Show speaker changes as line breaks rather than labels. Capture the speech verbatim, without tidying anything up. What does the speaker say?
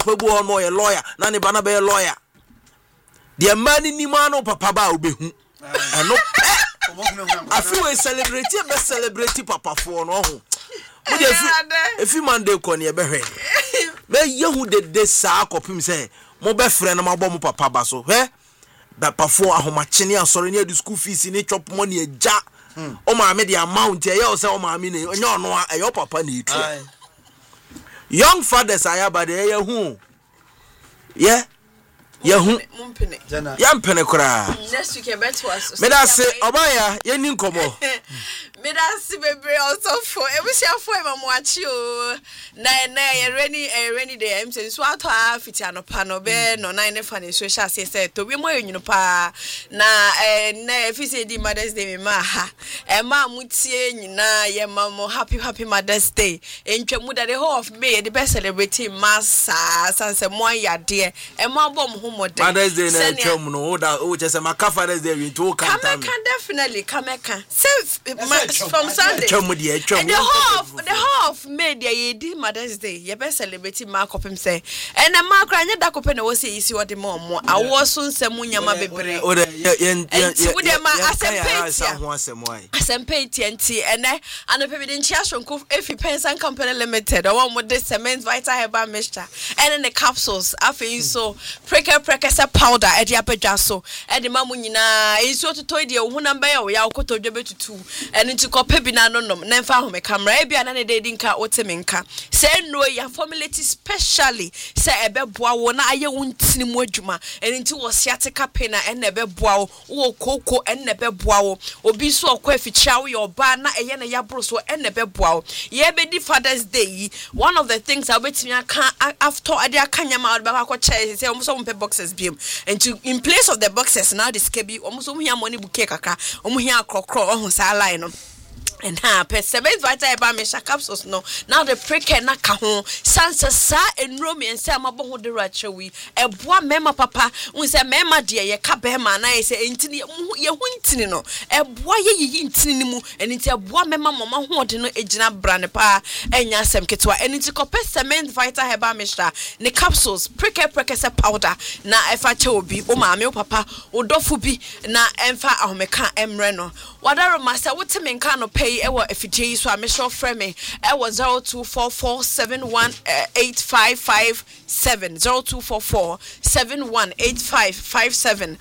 Babu on mo a lawyer, Nani Bana be a lawyer. The man in Nimano papa ba obehu. And no I feel a celebrity best celebrity papa for no. If you man de kon ye be hwe. Me yehu de de sa akopim say mo be frɛ na mabɔ mo papa ba so. Hwe? Ba pafo ahomache ne asɔre ne adu school fees ni chop money eja. O ma me the amount ye o say o ma me ne onye ono a your papa na itu. Young fathers ayaba de ye hu. Yeah. Yehu yam pene kura
next week e beto us
me da se obaya ye ni nkomo
me da se bebre also for e bi sia for e ma mo achi o na na ye ready e ready dey am say so ato afiti anopa no be no na ne fa ne social say say to bi mo enyunu pa na eh na if say di Mother's Day me ma ha e ma mutie nyina ye ma mo happy happy Mother's Day entwa mu da the whole of May the best celebrating massa sanse mo ayade e ma bom
Mother's Day na chom no da o che say maka Father's Day we to kan
come can definitely come can say from Sunday
chom dey chom
the half the half May dey di Mother's Day ye be celebrate ma kopem say and na ma kra nya da kopem na wo say isi wo de mo mo awo so nsem nyama bebre
o de ye ye
wo de ma asempetia ho asem wai asempetia nti ene anope bi de nchia shonko efi Pensan Company Limited o mo de cement vital herbal mixture and the capsules afi so preke preke powder e de apedwa so e de mamu nyina enso toto de wo namba ya wo ya okotodwe betutu ene nti kope bi na nonom na mfa home camera e bia na ne de di nka otemi nka se no ya formulate specially se ebeboa wo na aye wo ntini mu adwuma ene nti wo sciatica pain na ene ebeboa wo wo koko ene ebeboa wo obi so okwa aficha wo yo ba na eye na ya bro so ene ebeboa wo ye be di Father's Day one of the things I betimi aka after ade aka nyama wo ba kwa che se o so mpe boxes biem and to in place of the boxes now this kebi omuso mu hia money bouquet kaka omu hia krokro ohun sa line no and ha per seven vital herbal mixture capsules no now the prick na ka ho sansa sa enromi ense amabo ho de rachewi eboa mema papa un se mema de ye ka be ma na ye se entini ye ho ntini no eboa ye ye ntini ni mu eniti eboa mema mama ho de no egina brane pa enya asem ketwa eniti ko per seven vital herbal mixture ne capsules prick prick se powder na efa che obi o ma me o papa o dofu bi na emfa ahomeka emre no wadaro masa woteme nka no pay ewo efidie so a me show frame me ewo zero two four four seven one eight five five seven zero two four four seven one eight five five seven